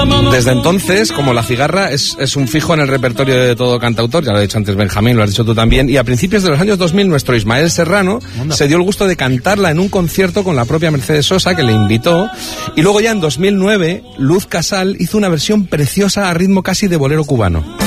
Desde entonces, como La Cigarra, es un fijo en el repertorio de todo cantautor, ya lo ha dicho antes Benjamín, lo has dicho tú también, y a principios de los años 2000 nuestro Ismael Serrano se dio el gusto de cantarla en un concierto con la propia Mercedes Sosa, que le invitó, y luego ya en 2009 Luz Casal hizo una versión preciosa a ritmo casi de bolero cubano.